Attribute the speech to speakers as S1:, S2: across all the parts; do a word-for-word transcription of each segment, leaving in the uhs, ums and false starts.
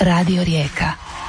S1: Radio Rijeka.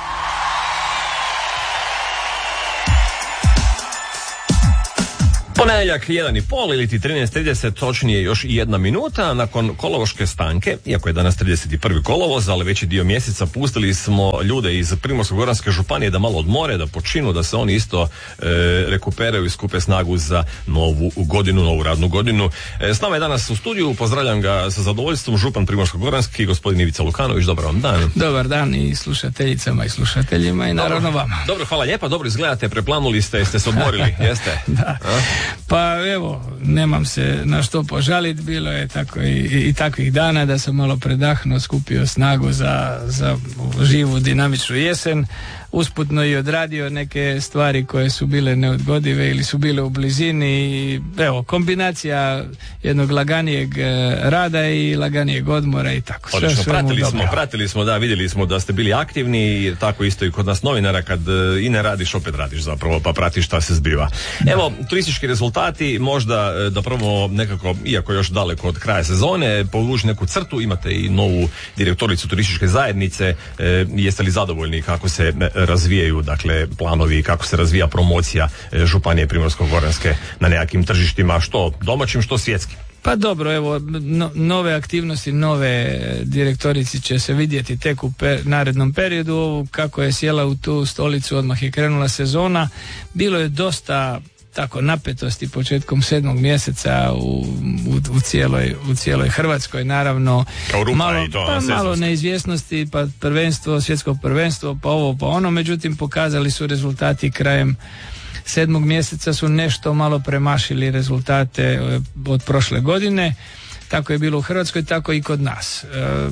S2: Ponedjeljak jedan i pol ili ti trinaest trideset, točnije još i jedna minuta nakon kolovoške stanke, iako je danas trideset prvi kolovoz, ali veći dio mjeseca pustili smo ljude iz Primorsko-goranske županije da malo odmore, da počinu, da se oni isto e, rekuperaju i skupe snagu za novu godinu, novu radnu godinu. E, s nama je danas u studiju, pozdravljam ga sa zadovoljstvom, župan Primorsko-goranski, gospodin Ivica Lukanović. Dobar vam dan.
S3: Dobar dan i slušateljicama i slušateljima i naravno
S2: dobro,
S3: vama.
S2: Dobro, hvala lijepa, dobro izgledate, preplanuli ste, jeste se odmorili, jeste?
S3: Da.
S2: A?
S3: Pa evo, nemam se na što požaliti, bilo je tako i, i takvih dana da sam malo predahnuo, skupio snagu za, za živu dinamičnu jesen, usputno i odradio neke stvari koje su bile neodgodive ili su bile u blizini i evo, kombinacija jednog laganijeg rada i laganijeg odmora i tako. Sve,
S2: Odlično, pratili
S3: dobro.
S2: smo, pratili smo, da, vidjeli smo da ste bili aktivni i tako isto i kod nas novinara, kad i ne radiš, opet radiš zapravo, pa pratiš šta se zbiva. Evo, turistički rezultati, možda da prvo nekako, iako još daleko od kraja sezone, povući neku crtu, imate i novu direktoricu turističke zajednice, e, jeste li zadovoljni kako se razvijaju, dakle, planovi, kako se razvija promocija županije Primorsko-goranske na nekakvim tržištima, što domaćim, što svjetskim?
S3: Pa dobro, evo, no, nove aktivnosti, nove direktorici će se vidjeti tek u per, narednom periodu. Kako je sjela u tu stolicu, odmah je krenula sezona. Bilo je dosta tako napetosti početkom sedmog mjeseca u, u, u, cijeloj, u cijeloj Hrvatskoj, naravno.
S2: Kao rupa
S3: malo,
S2: i to,
S3: pa malo neizvjesnosti, pa prvenstvo, svjetsko prvenstvo, pa ovo, pa ono, međutim pokazali su rezultati krajem sedmog mjeseca su nešto malo premašili rezultate od prošle godine. Tako je bilo u Hrvatskoj, tako i kod nas. E,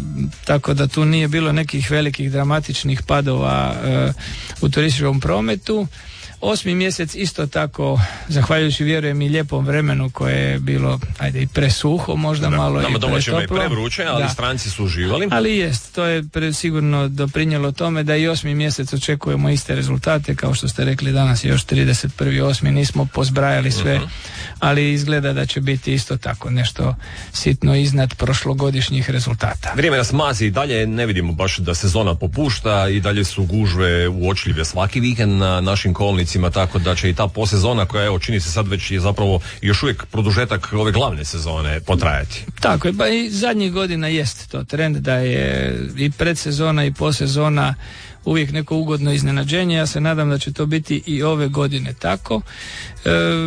S3: tako da tu nije bilo nekih velikih dramatičnih padova e, u turističkom prometu. Osmi mjesec isto tako, zahvaljujući vjerujem i lijepom vremenu koje je bilo, ajde, i presuho, možda da, malo i pretoplo.
S2: I prevruće, ali da. Stranci su uživali.
S3: Ali jest, to je pre, sigurno doprinijelo tome da i osmi mjesec očekujemo iste rezultate, kao što ste rekli, danas je još trideset prvi osmi, nismo pozbrajali sve, uh-huh. ali izgleda da će biti isto tako nešto sitno iznad prošlogodišnjih rezultata.
S2: Vrijeme nas mazi i dalje, ne vidimo baš da sezona popušta i dalje su gužve uočljive svaki vikend na našim kolnicima, tako da će i ta posezona koja, evo, čini se sad već je zapravo još uvijek produžetak ove glavne sezone potrajati.
S3: Tako je, pa i zadnjih godina jest to trend da je i predsezona i posezona uvijek neko ugodno iznenađenje. Ja se nadam da će to biti i ove godine tako. E,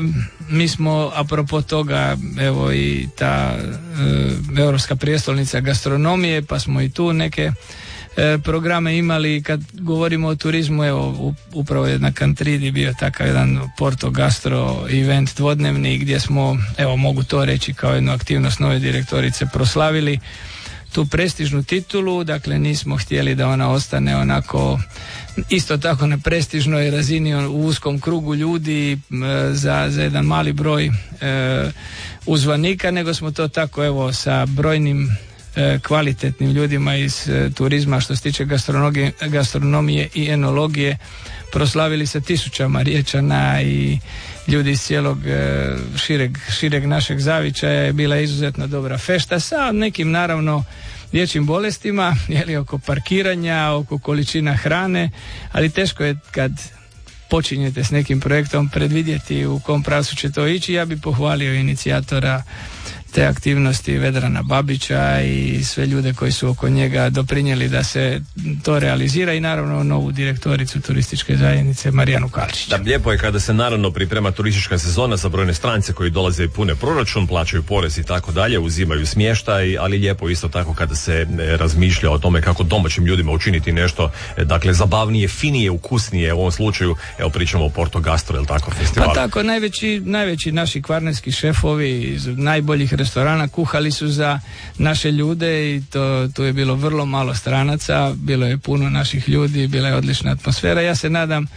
S3: mi smo, apropo toga, evo i ta e, europska prijestolnica gastronomije, pa smo i tu neke E, programe imali. Kad govorimo o turizmu, evo, upravo je na Kantridi bio takav jedan Porto Gastro event dvodnevni gdje smo, evo, mogu to reći kao jednu aktivnost nove direktorice, proslavili tu prestižnu titulu. Dakle, nismo htjeli da ona ostane onako isto tako na prestižnoj razini u uskom krugu ljudi e, za, za jedan mali broj e, uzvanika, nego smo to tako, evo, sa brojnim kvalitetnim ljudima iz e, turizma što se tiče gastronomije, gastronomije i enologije proslavili se tisućama Riječana i ljudi iz cijelog e, šireg, šireg našeg zavičaja. Je bila izuzetno dobra fešta sa nekim, naravno, dječjim bolestima, jeli, oko parkiranja, oko količina hrane, ali teško je kad počinjete s nekim projektom predvidjeti u kom pravcu će to ići. Ja bih pohvalio inicijatora te aktivnosti, Vedrana Babića, i sve ljude koji su oko njega doprinijeli da se to realizira, i naravno novu direktoricu turističke zajednice Marijanu Kalčić.
S2: Da, lijepo je kada se naravno priprema turistička sezona za brojne strance koji dolaze i pune proračun, plaćaju porez i tako dalje, uzimaju smještaj, ali lijepo isto tako kada se razmišlja o tome kako domaćim ljudima učiniti nešto, dakle, zabavnije, finije, ukusnije. U ovom slučaju, evo, pričamo o Porto Gastro, jel tako, festival?
S3: Pa tako, najveći, najveći naši kvarnerski šefovi iz najboljih restorana kuhali su za naše ljude i to, tu je bilo vrlo malo stranaca, bilo je puno naših ljudi, bila je odlična atmosfera. Ja se nadam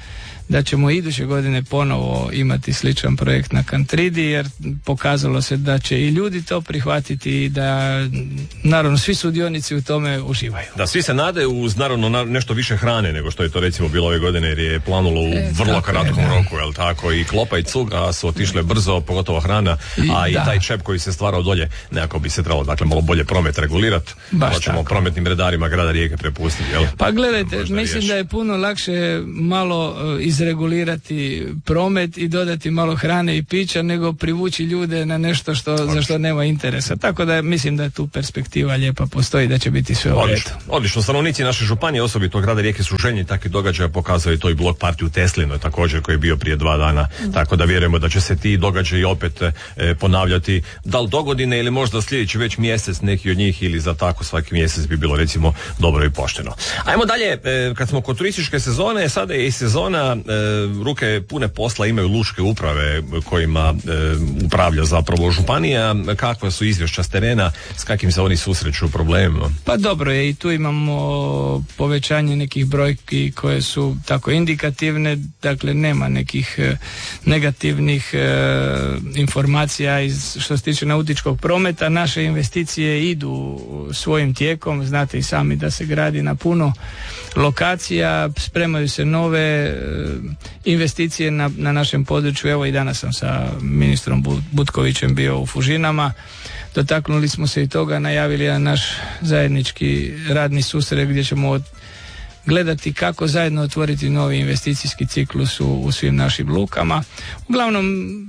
S3: da ćemo iduće godine ponovo imati sličan projekt na Kantridi, jer pokazalo se da će i ljudi to prihvatiti i da naravno svi sudionici u tome uživaju.
S2: Da, svi se nadaju uz naravno nešto više hrane nego što je to recimo bilo ove godine, jer je planulo u e, vrlo kratkom je, roku, jel tako, i klopa i cuga su otišle brzo, pogotovo hrana, I, a i da. taj čep koji se stvarao dolje, nekako bi se trebalo, dakle, malo bolje promet regulirati, pa ćemo prometnim redarima grada Rijeke prepustiti, jel?
S3: Pa gledajte, možda mislim riješ. da je puno lakše malo uh, izregulirati promet i dodati malo hrane i pića, nego privući ljude na nešto što, za što nema interesa. Tako da mislim da je tu perspektiva lijepa postoji, da će biti sve u redu.
S2: Odlično, stanovnici naše županije, osobito grada Rijeke, su željni takvih događaja, pokazao i to i blok partiju Teslinoj također koji je bio prije dva dana, mm. tako da vjerujemo da će se ti događaji opet e, ponavljati, da li dogodine ili možda sljedeći već mjesec neki od njih, ili za tako svaki mjesec bi bilo recimo dobro i pošteno. Ajmo dalje, e, kad smo kod turističke sezone, sada je i sezona, e, ruke pune posla imaju lučke uprave kojima e, upravlja zapravo županija. Kakva su izvješća s terena, s kakvim se oni susreću problemima?
S3: Pa dobro je, i tu imamo povećanje nekih brojki koje su tako indikativne, dakle nema nekih e, negativnih e, informacija iz, što se tiče nautičkog prometa. Naše investicije idu svojim tijekom, znate i sami da se gradi na puno lokacija, spremaju se nove e, investicije na, na našem području. Evo i danas sam sa ministrom Butkovićem bio u Fužinama, dotaknuli smo se i toga, najavili je naš zajednički radni susret gdje ćemo od, gledati kako zajedno otvoriti novi investicijski ciklus u, u svim našim lukama. Uglavnom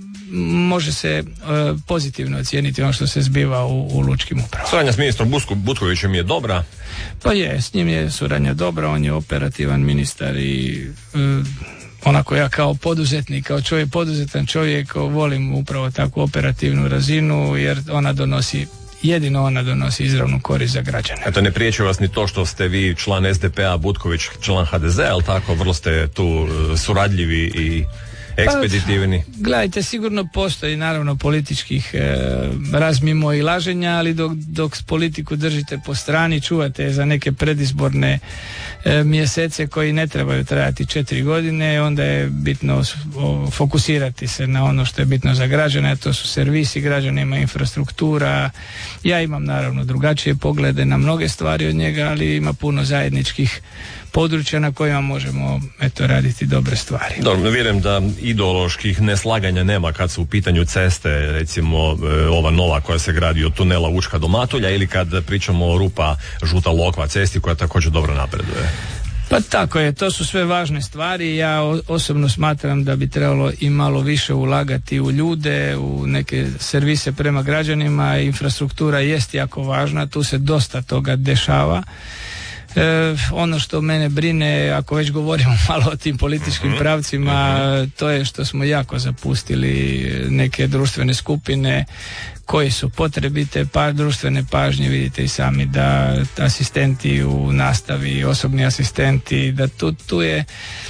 S3: može se uh, pozitivno ocijeniti ono što se zbiva u, u lučkim upravama.
S2: Suradnja s ministrom Busku, Butkovićem je dobra?
S3: Pa je, s njim je suradnja dobra, on je operativan ministar i uh, onako ja kao poduzetnik, kao čovjek, poduzetan čovjek, volim upravo takvu operativnu razinu, jer ona donosi, jedino ona donosi izravnu korist za građane.
S2: Eto, ne priječi vas ni to što ste vi član S D P A, Butković član H D Z, ali tako, vrlo ste tu uh, suradljivi i ekspeditivni.
S3: Pa, gledajte, sigurno postoji naravno političkih e, razmimo i laženja, ali dok, dok politiku držite po strani, čuvate za neke predizborne e, mjesece koji ne trebaju trajati četiri godine, onda je bitno o, fokusirati se na ono što je bitno za građane, a to su servisi građanima, infrastruktura. Ja imam naravno drugačije poglede na mnoge stvari od njega, ali ima puno zajedničkih područja na kojima možemo eto raditi dobre stvari.
S2: Dobro, vjerujem da ideoloških neslaganja nema kad su u pitanju ceste, recimo ova nova koja se gradi od tunela Učka do Matulja, ili kad pričamo o Rupa Žuta Lokva cesti koja također dobro napreduje.
S3: Pa tako je, to su sve važne stvari. Ja osobno smatram da bi trebalo i malo više ulagati u ljude, u neke servise prema građanima. Infrastruktura jest jako važna, tu se dosta toga dešava. E, ono što mene brine, ako već govorimo malo o tim političkim mm-hmm. pravcima, mm-hmm. to je što smo jako zapustili neke društvene skupine koji su potrebite, pa društvene pažnje, vidite i sami da asistenti u nastavi, osobni asistenti, da tu, tu je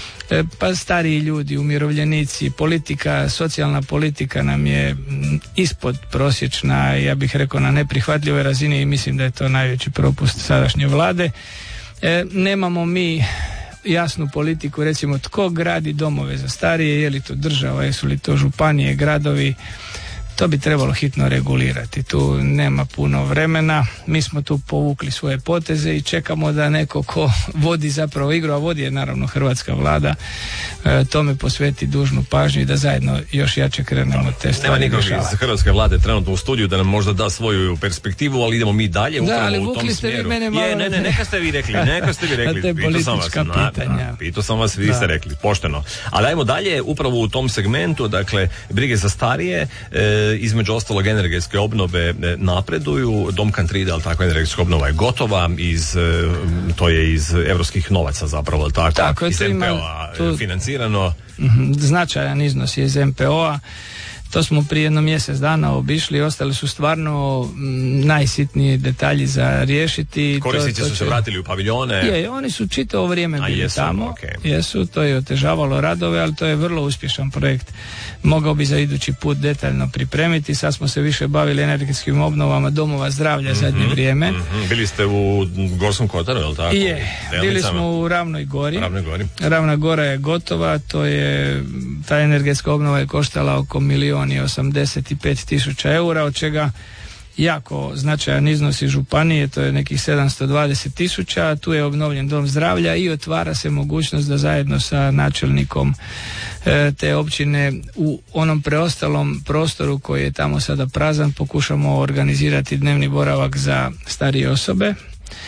S3: pa stariji ljudi, umirovljenici, politika, socijalna politika nam je ispod prosječna, ja bih rekao na neprihvatljivoj razini, i mislim da je to najveći propust sadašnje vlade. E, nemamo mi jasnu politiku, recimo tko gradi domove za starije, je li to država, jesu li to županije, gradovi. To bi trebalo hitno regulirati. Tu nema puno vremena. Mi smo tu povukli svoje poteze i čekamo da neko ko vodi zapravo igru, a vodi je naravno hrvatska vlada, e, tome posveti dužnu pažnju i da zajedno još jače krenemo te stvari.
S2: Nema nikog iz hrvatske vlade trenutno u studiju da nam možda da svoju perspektivu, ali idemo mi dalje upravo
S3: da, ali
S2: u tom
S3: ste
S2: smjeru.
S3: Vi mene malo...
S2: Je, ne, ne, neka ste vi rekli, neka ste vi rekli.
S3: To je politička pitanja.
S2: Pitao sam vas, vi da. ste rekli, pošteno. Ali ajmo dalje, upravo u tom segmentu, dakle, brige za starije, e, između ostalog energetske obnove napreduju. Dom Kantride, ali tako, energetska obnova je gotova, iz, to je iz evropskih novaca zapravo, ali tako,
S3: tako
S2: iz M P O-a tu... financirano.
S3: Značajan iznos je iz M P O-a. To smo prije jedno mjesec dana obišli, ostali su stvarno m, najsitniji detalji za riješiti.
S2: Korisnici
S3: to, to
S2: su
S3: će...
S2: se vratili u paviljone?
S3: Je, oni su čitavo vrijeme bili
S2: jesu,
S3: tamo,
S2: okay.
S3: jesu, to je otežavalo radove, ali to je vrlo uspješan projekt. Mogao bi za idući put detaljno pripremiti, sad smo se više bavili energetskim obnovama domova zdravlja mm-hmm, zadnje vrijeme.
S2: Mm-hmm. Bili ste u Gorskom Kotaru, je li tako?
S3: Je, bili smo u Ravnoj Gori.
S2: Ravnoj Gori.
S3: Ravna Gora je gotova, to je, ta energetska obnova je koštala oko milijun i osamdeset pet tisuća eura, od čega jako značajan iznos iz županije, to je nekih sedamsto dvadeset tisuća, tu je obnovljen dom zdravlja i otvara se mogućnost da zajedno sa načelnikom e, te općine u onom preostalom prostoru koji je tamo sada prazan pokušamo organizirati dnevni boravak za starije osobe. E,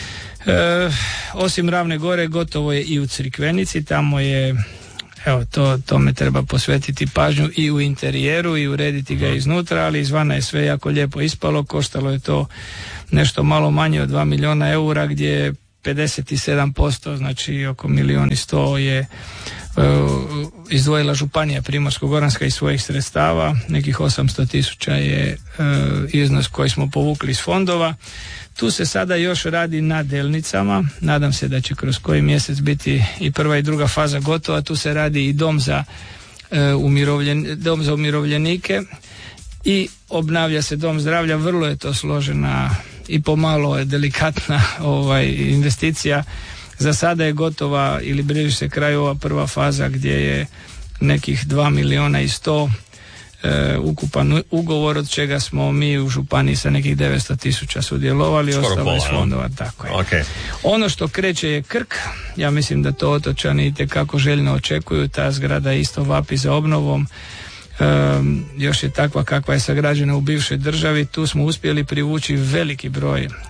S3: osim Ravne Gore gotovo je i u Crikvenici, tamo je evo, to, tome treba posvetiti pažnju i u interijeru i urediti ga iznutra, ali izvana je sve jako lijepo ispalo, koštalo je to nešto malo manje od dva milijuna eura, gdje je pedeset sedam posto, znači oko milijun i sto je uh, izdvojila županija Primorsko-goranska iz svojih sredstava, nekih osamsto tisuća je uh, iznos koji smo povukli iz fondova. Tu se sada još radi na delnicama, nadam se da će kroz koji mjesec biti i prva i druga faza gotova. Tu se radi i dom za, e, umirovljen, dom za umirovljenike i obnavlja se dom zdravlja, vrlo je to složena i pomalo je delikatna ovaj, investicija. Za sada je gotova ili bliži se kraju ova prva faza gdje je nekih dva milijuna i sto E, ukupan ugovor, od čega smo mi u županiji sa nekih devetsto tisuća sudjelovali, ostalo iz fondova, tako je.
S2: Okay.
S3: Ono što kreće je Krk, ja mislim da to otočani itekako željno očekuju, ta zgrada isto vapi za obnovom, e, još je takva kakva je sagrađena u bivšoj državi, tu smo uspjeli privući veliki broj, e,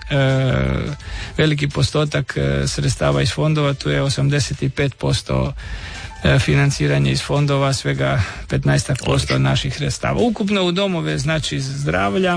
S3: veliki postotak e, sredstava iz fondova, tu je osamdeset pet posto financiranje iz fondova, svega petnaest posto naših sredstava. Ukupno u domove, znači zdravlja,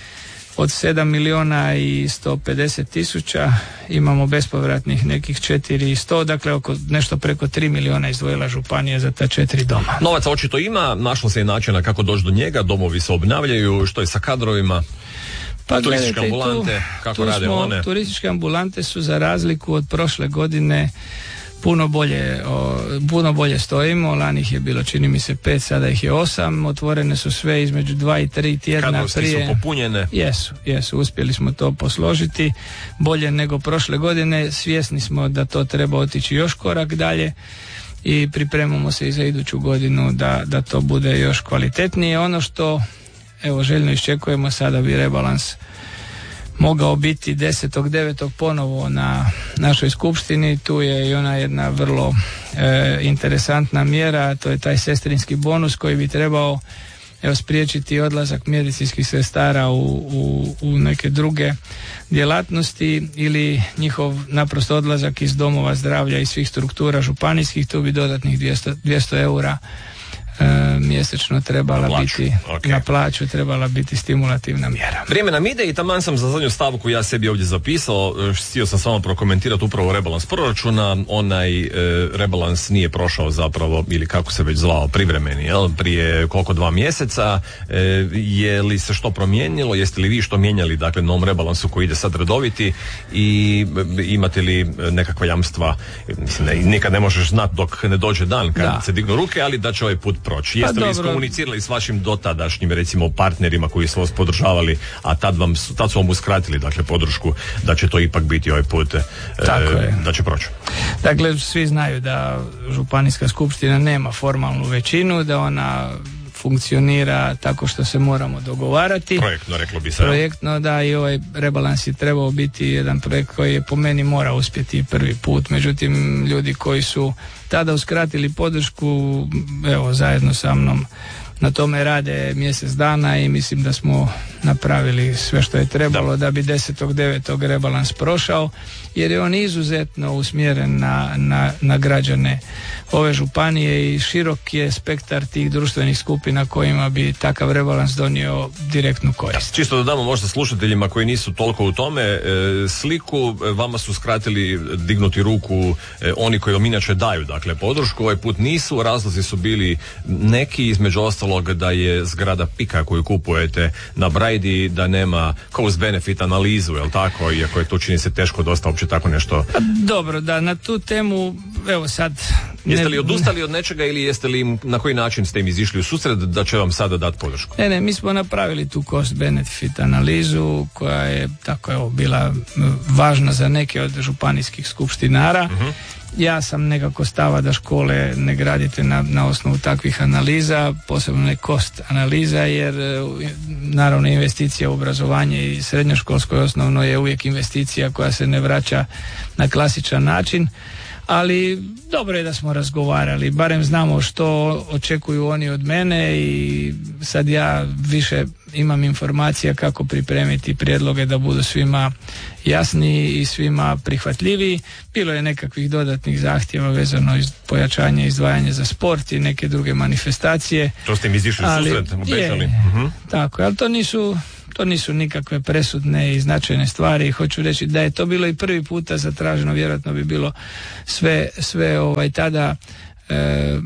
S3: od sedam milijuna i sto pedeset tisuća imamo bespovratnih nekih četiri i sto, dakle oko nešto preko tri milijuna izdvojila županija za ta četiri doma.
S2: Novaca očito ima, našlo se i načina kako doći do njega, domovi se obnavljaju, što je sa kadrovima?
S3: Pa
S2: turističke ambulante,
S3: tu,
S2: kako
S3: tu
S2: rade
S3: smo,
S2: one?
S3: Turističke ambulante su za razliku od prošle godine puno bolje, o, puno bolje stojimo, lani ih je bilo čini mi se pet, sada ih je osam, otvorene su sve između dva i tri tjedna
S2: Kadrovski
S3: prije.
S2: su popunjene?
S3: Jesu, jesu, uspjeli smo to posložiti bolje nego prošle godine, svjesni smo da to treba otići još korak dalje i pripremamo se i za iduću godinu da, da to bude još kvalitetnije. Ono što evo željno iščekujemo, sada bi rebalans mogao biti desetog devetog ponovo na našoj skupštini, tu je i ona jedna vrlo e, interesantna mjera, to je taj sestrinski bonus koji bi trebao evo, spriječiti odlazak medicinskih sestara u, u, u neke druge djelatnosti ili njihov naprosto odlazak iz domova zdravlja i svih struktura županijskih, tu bi dodatnih dvjesto, dvjesto eura E, mjesečno trebala
S2: na
S3: biti
S2: okay.
S3: na plaću trebala biti stimulativna mjera.
S2: Vrijeme nam ide i taman sam za zadnju stavku ja sebi ovdje zapisao, htio sam samo prokomentirati upravo rebalans proračuna, onaj e, rebalans nije prošao zapravo, ili kako se već zvao, privremeni, jel? Prije koliko dva mjeseca, e, je li se što promijenilo, jeste li vi što mijenjali, dakle, novom rebalansu koji ide sad redoviti i e, imate li nekakva jamstva, mislim, ne, nikad ne možeš znati dok ne dođe dan kad da. se dignu ruke, ali da će ovaj put proći. Jeste pa li iskomunicirali s vašim dotadašnjim, recimo, partnerima koji su vas podržavali, a tad, vam, tad su vam uskratili, dakle, podršku da će to ipak biti ovaj put,
S3: Tako
S2: e,
S3: je.
S2: da će proći?
S3: Dakle, svi znaju da županijska skupština nema formalnu većinu, da ona funkcionira tako što se moramo dogovarati.
S2: Projektno, reklo bi se.
S3: Projektno, da, i ovaj rebalans je trebao biti jedan projekt koji je po meni mora uspjeti prvi put. Međutim, ljudi koji su tada uskratili podršku, evo, zajedno sa mnom na tome rade mjesec dana i mislim da smo napravili sve što je trebalo da, da bi desetog devetog rebalans prošao, jer je on izuzetno usmjeren na, na, na građane ove županije i širok je spektar tih društvenih skupina kojima bi takav rebalans donio direktnu korist.
S2: Da, čisto da damo možda slušateljima koji nisu toliko u tome e, sliku, vama su skratili dignuti ruku e, oni koji vam inače daju, dakle, podršku, ovaj put nisu, razlozi su bili neki, između ostalog ostalog da je zgrada Pika koju kupujete na Brajdi, da nema cost benefit analizu, je li tako? Iako je to čini se teško dosta uopće tako nešto.
S3: Pa, dobro, da, na tu temu, evo sad...
S2: Jeste
S3: ne,
S2: li odustali od nečega ili jeste li im, na koji način ste im izišli u susret da će vam sada dati podršku?
S3: Ne, ne, mi smo napravili tu cost benefit analizu koja je tako evo bila važna za neke od županijskih skupštinara. Uh-huh. Ja sam nekako stava da škole ne gradite na, na osnovu takvih analiza, posebno ne cost analiza, jer naravno investicija u obrazovanje i srednjoškolsko i osnovno je uvijek investicija koja se ne vraća na klasičan način. Ali dobro je da smo razgovarali, barem znamo što očekuju oni od mene i sad ja više imam informacija kako pripremiti prijedloge da budu svima jasniji i svima prihvatljiviji. Bilo je nekakvih dodatnih zahtjeva vezano iz pojačanje i izdvajanje za sport i neke druge manifestacije.
S2: To ste mi izišli u susret, obećali.
S3: Uh-huh. Tako, ali to nisu... To nisu nikakve presudne i značajne stvari. Hoću reći da je to bilo i prvi puta zatraženo, vjerojatno bi bilo sve, sve ovaj tada e,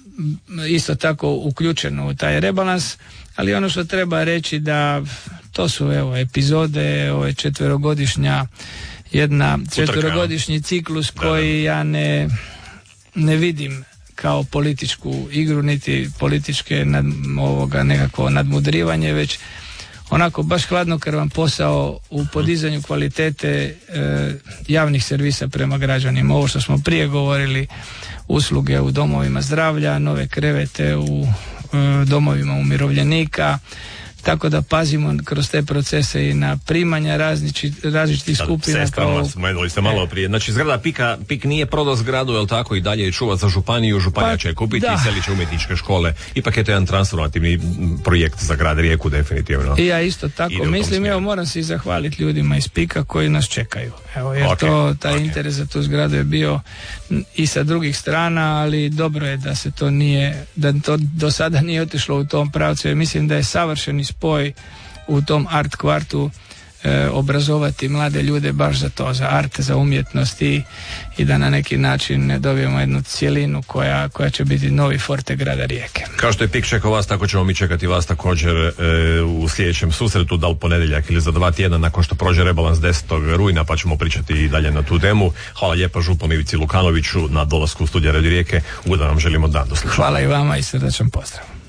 S3: isto tako uključeno u taj rebalans, ali ono što treba reći da to su evo epizode, ove četverogodišnja jedna četverogodišnji ciklus koji ja ne, ne vidim kao političku igru, niti političke nad, ovoga nekakvo nadmudrivanje, već onako baš hladnokrvan posao u podizanju kvalitete e, javnih servisa prema građanima. Ovo što smo prije govorili, usluge u domovima zdravlja, nove krevete u e, domovima umirovljenika, tako da pazimo kroz te procese i na primanja različitih, različitih skupina.
S2: Kao... Spomenuli ste malo prije. Znači zgrada Pika, Pik nije prodao zgradu, je li tako, i dalje je čuva za županiju, županija pa, će kupiti da. I selit će umjetničke škole. Ipak je to jedan transformativni projekt za grad Rijeku, definitivno.
S3: I ja isto tako mislim, evo moram se i zahvaliti ljudima iz Pika koji nas čekaju. Evo, jer okay. to, taj okay. interes za tu zgradu je bio i sa drugih strana, ali dobro je da se to nije, da to do sada nije otišlo u tom pravcu, jer mislim da je savršeni spoj u tom art kvartu e, obrazovati mlade ljude baš za to, za art, za umjetnost i, i da na neki način dobijemo jednu cjelinu koja, koja će biti novi forte grada Rijeke.
S2: Kao što je Pik čekao vas, tako ćemo mi čekati vas također e, u sljedećem susretu, da li ponedjeljak ili za dva tjedna nakon što prođe rebalans desetog rujna, pa ćemo pričati i dalje na tu temu. Hvala lijepa županu Ivici Lukanoviću na dolasku u studija Radio Rijeke. Ugodan vam želimo dan, do slušanja.
S3: Hvala i vama i srdačan pozdrav.